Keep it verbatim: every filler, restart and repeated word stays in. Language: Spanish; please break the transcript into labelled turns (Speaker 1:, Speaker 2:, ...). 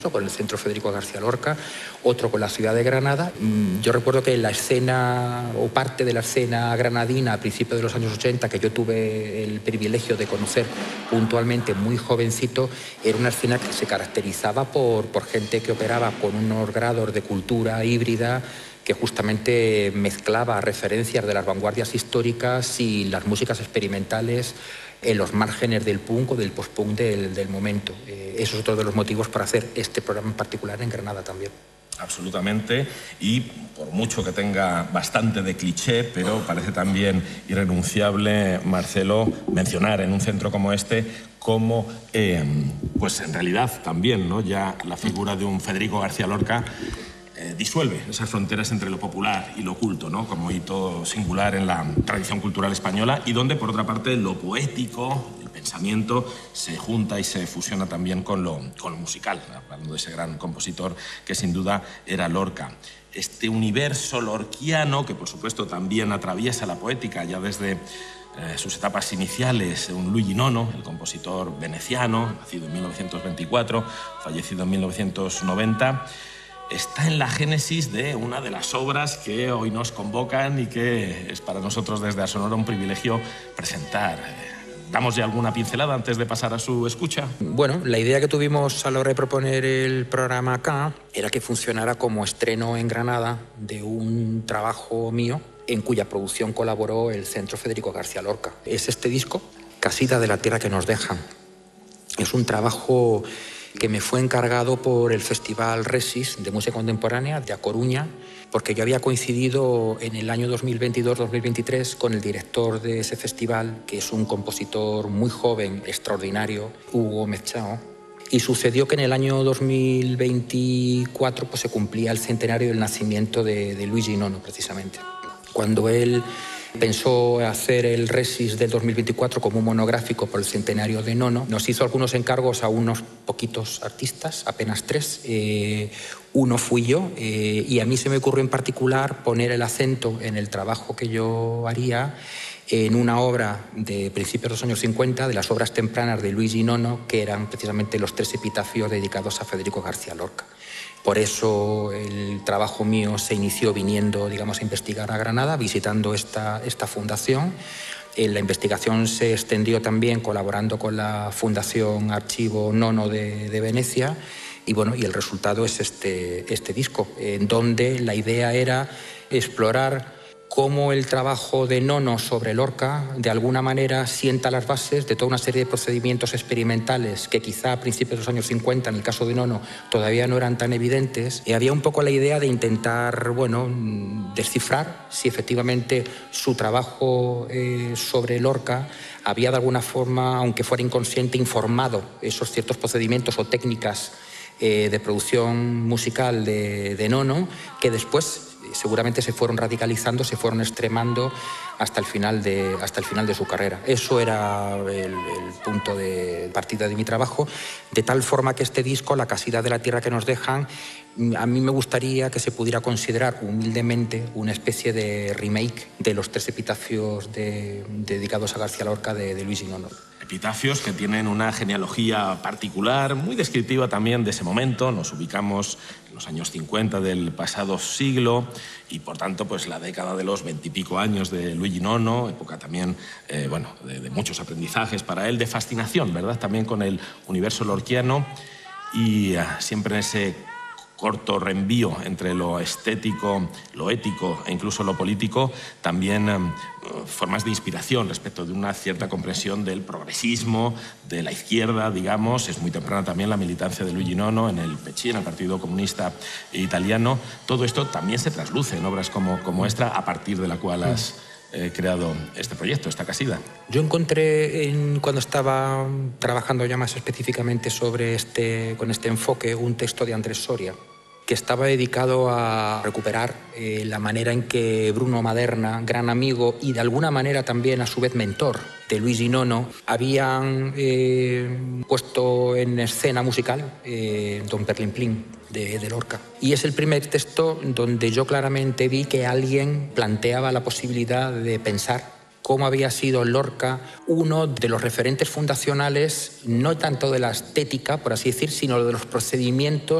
Speaker 1: con el Centro Federico García Lorca, otro con la ciudad de Granada. Yo recuerdo que la escena, o parte de la escena granadina a principios de los años ochenta, que yo tuve el privilegio de conocer puntualmente muy jovencito, era una escena que se caracterizaba por, por gente que operaba con unos grados de cultura híbrida, que justamente mezclaba referencias de las vanguardias históricas y las músicas experimentales en los márgenes del punk o del post-punk del, del momento. Eh, eso es otro de los motivos para hacer este programa en particular en Granada también.
Speaker 2: Absolutamente, y por mucho que tenga bastante de cliché, pero parece también irrenunciable, Marcelo, mencionar en un centro como este cómo, eh, pues en realidad también, ¿no?, ya la figura de un Federico García Lorca Eh, disuelve esas fronteras entre lo popular y lo culto, ¿no?, como hito singular en la tradición cultural española, y donde, por otra parte, lo poético, el pensamiento, se junta y se fusiona también con lo, con lo musical, hablando de ese gran compositor que sin duda era Lorca. Este universo lorquiano, que por supuesto también atraviesa la poética ya desde eh, sus etapas iniciales, un Luigi Nono, el compositor veneciano, nacido en mil novecientos veinticuatro, fallecido en mil novecientos noventa, está en la génesis de una de las obras que hoy nos convocan y que es para nosotros desde Asonora un privilegio presentar. ¿Damos ya alguna pincelada antes de pasar a su escucha?
Speaker 1: Bueno, la idea que tuvimos a la hora de proponer el programa acá era que funcionara como estreno en Granada de un trabajo mío en cuya producción colaboró el Centro Federico García Lorca. Es este disco, Casita de la tierra que nos dejan. Es un trabajo que me fue encargado por el Festival Resis de Música Contemporánea de A Coruña, porque yo había coincidido en el año dos mil veintidós dos mil veintitrés con el director de ese festival, que es un compositor muy joven, extraordinario, Hugo Mezchao, y sucedió que en el año dos mil veinticuatro pues, se cumplía el centenario del nacimiento de, de Luigi Nono, precisamente. Cuando él pensó hacer el Resis del dos mil veinticuatro como un monográfico por el centenario de Nono, nos hizo algunos encargos a unos poquitos artistas, apenas tres. Eh, uno fui yo, eh, y a mí se me ocurrió en particular poner el acento en el trabajo que yo haría en una obra de principios de los años cincuenta, de las obras tempranas de Luigi Nono, que eran precisamente los tres epitafios dedicados a Federico García Lorca. Por eso el trabajo mío se inició viniendo, digamos, a investigar a Granada, visitando esta, esta fundación. Eh, la investigación se extendió también colaborando con la Fundación Archivo Nono de, de Venecia, y bueno, y el resultado es este, este disco, en donde la idea era explorar cómo el trabajo de Nono sobre Lorca de alguna manera sienta las bases de toda una serie de procedimientos experimentales que quizá a principios de los años cincuenta, en el caso de Nono, todavía no eran tan evidentes. Y había un poco la idea de intentar, bueno, descifrar si efectivamente su trabajo eh, sobre Lorca había de alguna forma, aunque fuera inconsciente, informado esos ciertos procedimientos o técnicas eh, de producción musical de, de Nono, que después seguramente se fueron radicalizando, se fueron extremando hasta el final de, hasta el final de su carrera. Eso era el, el punto de partida de mi trabajo, de tal forma que este disco, La casita de la tierra que nos dejan, a mí me gustaría que se pudiera considerar humildemente una especie de remake de los tres epitafios de, dedicados a García Lorca de, de Luigi Nono.
Speaker 2: Epitafios que tienen una genealogía particular, muy descriptiva también de ese momento. Nos ubicamos en los años cincuenta del pasado siglo y, por tanto, pues la década de los veintipico años de Luigi Nono, época también, eh, bueno, de, de muchos aprendizajes para él, de fascinación, ¿verdad?, también con el universo lorquiano, y uh, siempre en ese corto reenvío entre lo estético, lo ético e incluso lo político, también eh, formas de inspiración respecto de una cierta comprensión del progresismo, de la izquierda, digamos. Es muy temprana también la militancia de Luigi Nono en el P C I, en el Partido Comunista Italiano. Todo esto también se trasluce en obras como, como esta, a partir de la cual has eh, creado este proyecto, esta casida.
Speaker 1: Yo encontré, en, cuando estaba trabajando ya más específicamente sobre este, con este enfoque, un texto de Andrés Soria, que estaba dedicado a recuperar eh, la manera en que Bruno Maderna, gran amigo y de alguna manera también a su vez mentor de Luigi Nono, habían eh, puesto en escena musical eh, Don Perlimplín de, de Lorca. Y es el primer texto donde yo claramente vi que alguien planteaba la posibilidad de pensar cómo había sido Lorca uno de los referentes fundacionales, no tanto de la estética, por así decir, sino de los procedimientos